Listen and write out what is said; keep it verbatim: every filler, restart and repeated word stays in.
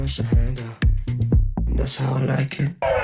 Push your hand out. That's how I like it.